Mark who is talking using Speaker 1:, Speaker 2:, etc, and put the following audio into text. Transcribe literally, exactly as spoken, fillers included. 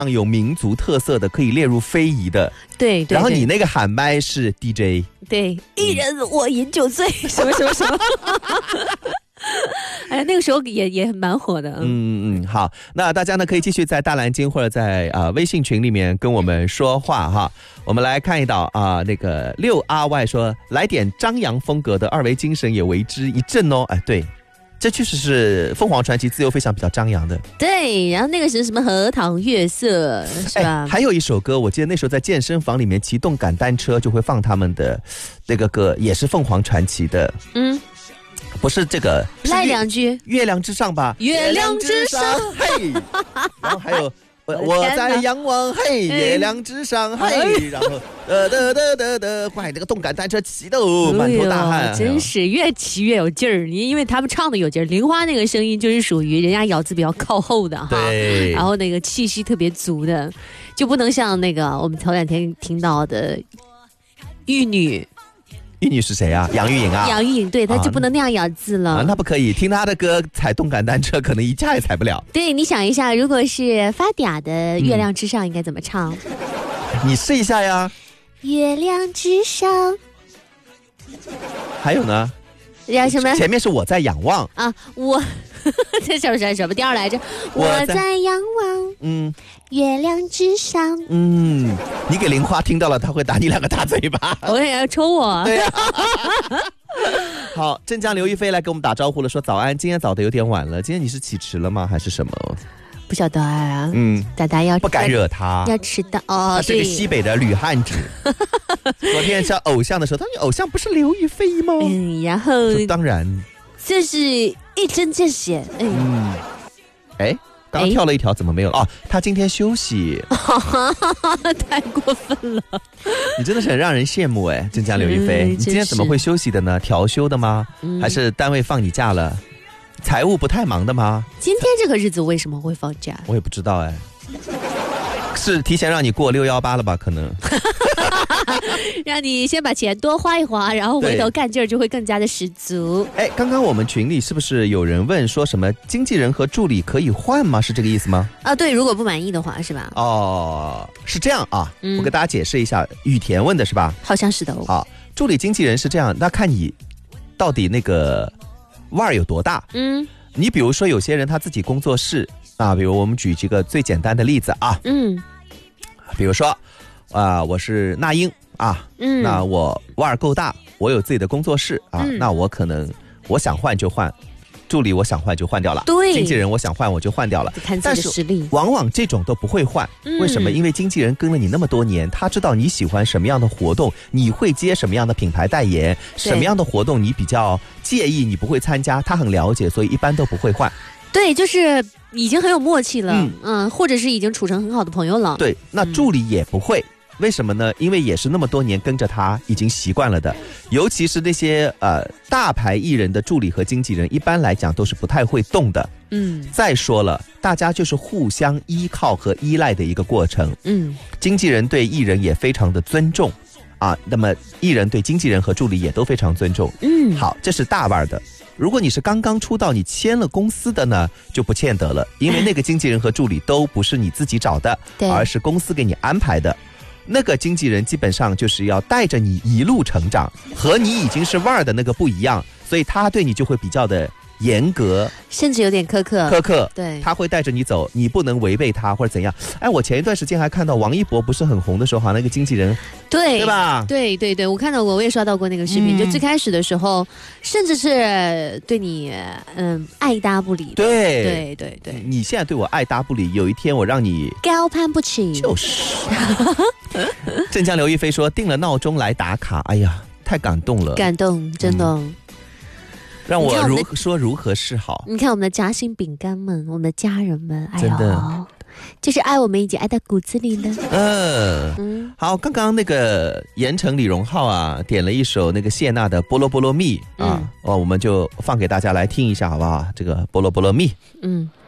Speaker 1: 有民族特色的，可以列入非遗的。
Speaker 2: 对 对, 对。
Speaker 1: 然后你那个喊麦是 D J。
Speaker 2: 对，一人我饮酒醉，嗯、什么什么什么。哎，那个时候也也蛮火的。
Speaker 1: 嗯嗯，好，那大家呢可以继续在大蓝鲸或者在啊、呃、微信群里面跟我们说话哈。我们来看一道啊、呃，那个六阿 Y 说来点张扬风格的二维精神也为之一振哦。哎，对，这确实是凤凰传奇自由飞翔比较张扬的。
Speaker 2: 对，然后那个是什么荷塘月色是吧、
Speaker 1: 哎？还有一首歌，我记得那时候在健身房里面骑动感单车就会放他们的那个歌，也是凤凰传奇的。嗯。不是这个，
Speaker 2: 来两句
Speaker 1: 月亮之上吧，
Speaker 2: 月亮之上，
Speaker 1: 嘿，然后还有我我在仰望，嘿，月亮之上，嘿，然后呃得得得得，怪这个动感单车骑的满头大汗、哎，
Speaker 2: 真是越骑越有劲儿。你因为他们唱的有劲儿，玲花那个声音就是属于人家咬字比较靠后的哈，
Speaker 1: 对，
Speaker 2: 然后那个气息特别足的，就不能像那个我们头两天听到的玉女。
Speaker 1: 玉女是谁啊？杨钰莹啊？
Speaker 2: 杨钰莹，对，她就不能那样咬字了。
Speaker 1: 啊，那不可以，听她的歌踩动感单车，可能一架也踩不了。
Speaker 2: 对，你想一下，如果是发嗲的《月亮之上》，应该怎么唱？
Speaker 1: 你试一下呀。
Speaker 2: 月亮之上。
Speaker 1: 还有呢？
Speaker 2: 叫什么？
Speaker 1: 前面是我在仰望
Speaker 2: 啊，我这什么什么什么调来着？我在仰望，嗯，月亮之上，
Speaker 1: 嗯，你给玲花听到了，她会打你两个大嘴巴。
Speaker 2: 我也要抽我。
Speaker 1: 对呀、啊。好，镇江刘亦菲来给我们打招呼了，说早安，今天早的有点晚了，今天你是起迟了吗？还是什么？
Speaker 2: 不晓得啊，
Speaker 1: 嗯，
Speaker 2: 大家要
Speaker 1: 不敢惹他，
Speaker 2: 要迟到哦。
Speaker 1: 他是个西北的女汉子。昨天上偶像的时候，他说：“偶像不是刘亦菲吗？”
Speaker 2: 嗯，然后
Speaker 1: 当然，
Speaker 2: 这是一针见血。
Speaker 1: 嗯，哎，刚跳了一条，怎么没有了？哦，他今天休息，
Speaker 2: 太过分了。
Speaker 1: 你真的是很让人羡慕哎，镇江刘亦菲，嗯、你今天怎么会休息的呢？调休的吗？嗯、还是单位放你假了？财务不太忙的吗？
Speaker 2: 今天这个日子为什么会放假？
Speaker 1: 我也不知道哎，是提前让你过六一八了吧？可能
Speaker 2: 让你先把钱多花一花，然后回头干劲儿就会更加的十足。
Speaker 1: 哎，刚刚我们群里是不是有人问说什么经纪人和助理可以换吗？是这个意思吗？
Speaker 2: 啊，对，如果不满意的话是吧？
Speaker 1: 哦，是这样啊，嗯、我给大家解释一下，雨田问的是吧？
Speaker 2: 好像是的哦。
Speaker 1: 好，助理经纪人是这样，那看你到底那个腕儿有多大。嗯，你比如说有些人他自己工作室啊，比如我们举几个最简单的例子啊，嗯，比如说啊、呃，我是那英啊，嗯，那我腕儿够大，我有自己的工作室啊，嗯、那我可能我想换就换，助理我想换就换掉了，
Speaker 2: 对，
Speaker 1: 经纪人我想换我就换掉了，
Speaker 2: 看自己的实力。
Speaker 1: 但是往往这种都不会换，嗯、为什么？因为经纪人跟了你那么多年，他知道你喜欢什么样的活动，你会接什么样的品牌代言，什么样的活动你比较介意，你不会参加，他很了解，所以一般都不会换。
Speaker 2: 对，就是已经很有默契了，嗯，嗯或者是已经处成很好的朋友了。
Speaker 1: 对，那助理也不会。嗯，为什么呢？因为也是那么多年跟着他，已经习惯了的。尤其是那些呃大牌艺人的助理和经纪人，一般来讲都是不太会动的。嗯，再说了，大家就是互相依靠和依赖的一个过程。嗯，经纪人对艺人也非常的尊重啊，那么艺人对经纪人和助理也都非常尊重。嗯，好，这是大腕的。如果你是刚刚出道，你签了公司的呢，就不欠得了，因为那个经纪人和助理都不是你自己找的，而是公司给你安排的。那个经纪人基本上就是要带着你一路成长，和你已经是腕儿的那个不一样，所以他对你就会比较的严格，
Speaker 2: 甚至有点苛刻。
Speaker 1: 苛刻，
Speaker 2: 对，
Speaker 1: 他会带着你走，你不能违背他或者怎样。哎，我前一段时间还看到王一博不是很红的时候，好像那个经纪人，
Speaker 2: 对，
Speaker 1: 对吧？
Speaker 2: 对对对，我看到过，我也刷到过那个视频。嗯、就最开始的时候，甚至是对你嗯爱搭不理。
Speaker 1: 对
Speaker 2: 对对对，
Speaker 1: 你现在对我爱搭不理，有一天我让你
Speaker 2: 高攀不起。
Speaker 1: 就是。镇江刘亦菲说定了闹钟来打卡，哎呀，太感动了，
Speaker 2: 感动，真的。嗯，
Speaker 1: 让我如何说如何是好？
Speaker 2: 你看我们的夹心饼干们，我们的家人们，哎呦，就是爱我们已经爱到骨子里了。
Speaker 1: 嗯嗯，好，刚刚那个盐城李荣浩啊，点了一首那个谢娜的《菠萝菠萝蜜》啊，嗯、哦，我们就放给大家来听一下，好不好？这个《菠萝菠萝蜜》，嗯。